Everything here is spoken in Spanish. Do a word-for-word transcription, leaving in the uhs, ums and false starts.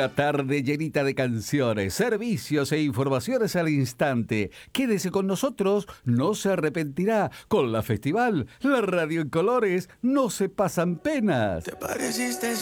Una tarde llenita de canciones, servicios e informaciones al instante. Quédese con nosotros, no se arrepentirá. Con la Festival, la radio en colores, no se pasan penas. Te pareciste